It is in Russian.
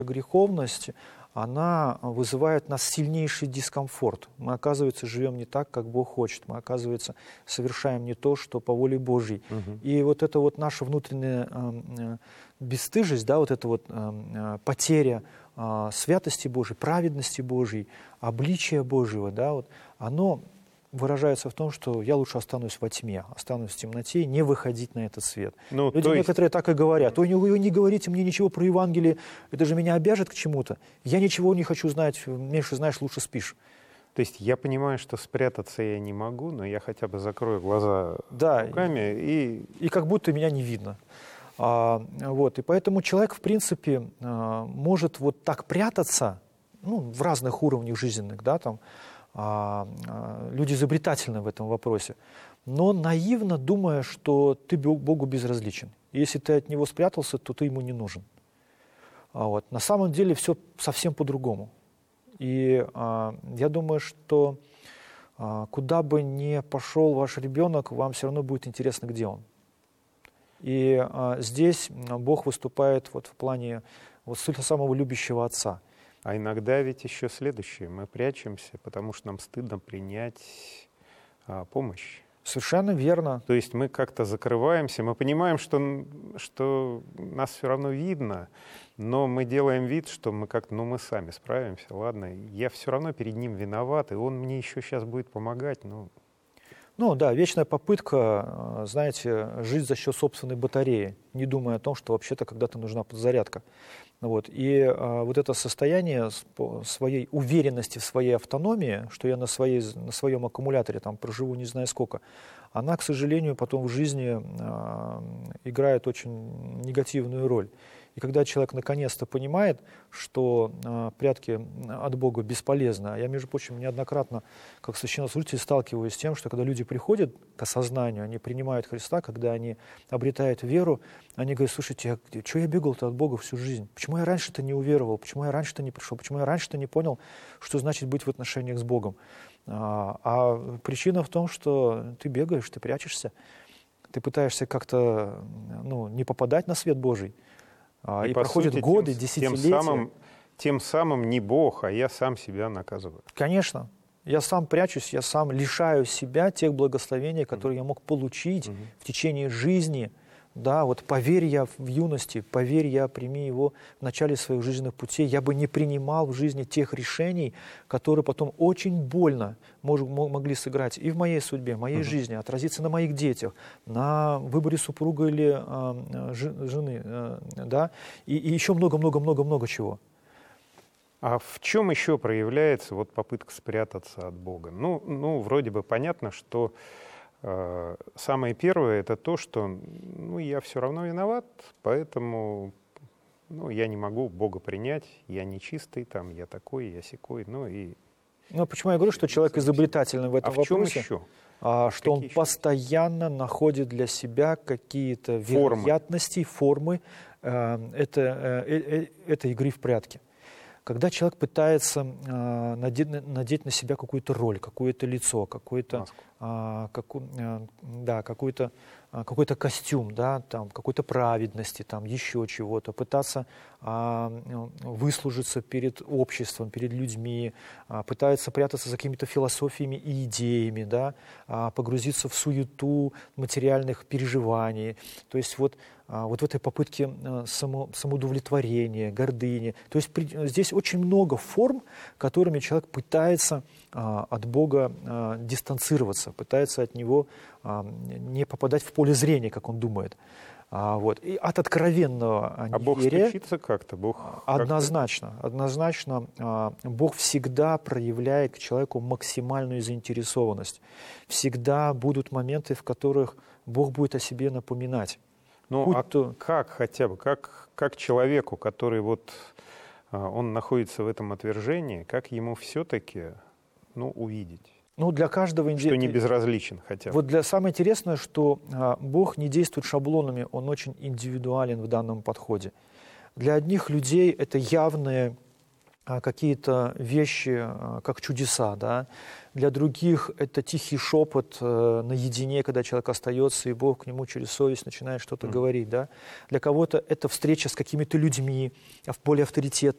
Греховность, она вызывает у нас сильнейший дискомфорт. Мы, оказывается, живем не так, как Бог хочет. Мы, оказывается, совершаем не то, что по воле Божьей. И вот эта вот наша внутренняя бесстыжесть, да, вот эта вот потеря святости Божьей, праведности Божьей, обличия Божьего, да, вот, оно выражается в том, что я лучше останусь во тьме, останусь в темноте, не выходить на этот свет. Люди некоторые так и говорят: ой, вы не говорите мне ничего про Евангелие, это же меня обяжет к чему-то. Я ничего не хочу знать, меньше знаешь, лучше спишь. То есть я понимаю, что спрятаться я не могу, но я хотя бы закрою глаза руками и как будто меня не видно. Вот, и поэтому человек, в принципе, может вот так прятаться, ну, в разных уровнях жизненных, да, там, люди изобретательны в этом вопросе, но наивно думая, что ты Богу безразличен. Если ты от Него спрятался, то ты Ему не нужен. Вот. На самом деле все совсем по-другому. И я думаю, что куда бы ни пошел ваш ребенок, вам все равно будет интересно, где он. И здесь Бог выступает вот в плане вот самого любящего отца. А иногда ведь еще следующее. Мы прячемся, потому что нам стыдно принять помощь. Совершенно верно. То есть мы как-то закрываемся, мы понимаем, что нас все равно видно, но мы делаем вид, что мы как-то, мы сами справимся, ладно. Я все равно перед ним виноват, и он мне еще сейчас будет помогать. Ну да, вечная попытка, знаете, жить за счет собственной батареи, не думая о том, что вообще-то когда-то нужна подзарядка. Вот. И вот это состояние своей уверенности в своей автономии, что я на своем аккумуляторе там проживу не знаю сколько, она, к сожалению, потом в жизни играет очень негативную роль. И когда человек наконец-то понимает, что прятки от Бога бесполезны, а я, между прочим, неоднократно, как священнослужитель, сталкиваюсь с тем, что когда люди приходят к осознанию, они принимают Христа, когда они обретают веру, они говорят: слушайте, что я бегал-то от Бога всю жизнь? Почему я раньше-то не уверовал? Почему я раньше-то не пришел? Почему я раньше-то не понял, что значит быть в отношениях с Богом? А причина в том, что ты бегаешь, ты прячешься, ты пытаешься как-то не попадать на свет Божий. И проходят годы, десятилетия. Тем самым не Бог, а я сам себя наказываю. Конечно. Я сам прячусь, я сам лишаю себя тех благословений, которые я мог получить в течение жизни. Да, вот поверь я в юности, поверь я, прими его в начале своих жизненных путей, я бы не принимал в жизни тех решений, которые потом очень больно могли сыграть и в моей судьбе, в моей жизни, отразиться на моих детях, на выборе супруга или жены, да, и еще много-много-много-много чего. А в чем еще проявляется вот попытка спрятаться от Бога? Вроде бы понятно, что самое первое — это то, что я все равно виноват, поэтому я не могу Бога принять, я нечистый, я такой, я сякой. Почему я говорю, что человек изобретательный в этом вопросе? А в чем еще? Что он постоянно находит для себя какие-то вероятности, формы этой игры в прятки. Когда человек пытается надеть на себя какую-то роль, какое-то лицо, какой-то костюм, да, там, какой-то праведности, там, еще чего-то, пытаться выслужиться перед обществом, перед людьми, пытается прятаться за какими-то философиями и идеями, да, погрузиться в суету материальных переживаний. То есть вот в этой попытке самоудовлетворения, гордыни. То есть здесь очень много форм, которыми человек пытается от Бога дистанцироваться, пытается от Него не попадать в поле зрения, как он думает. И от откровенного неверия... А Бог стучится как-то? Однозначно. Бог всегда проявляет к человеку максимальную заинтересованность. Всегда будут моменты, в которых Бог будет о себе напоминать. Как хотя бы, как человеку, который он находится в этом отвержении, как ему все-таки увидеть? Для каждого что не безразличен хотя бы. Самое интересное, что Бог не действует шаблонами, Он очень индивидуален в данном подходе. Для одних людей это явные какие-то вещи, как чудеса, да. Для других это тихий шепот наедине, когда человек остается, и Бог к нему через совесть начинает что-то говорить, да. Для кого-то это встреча с какими-то людьми, более авторитетными,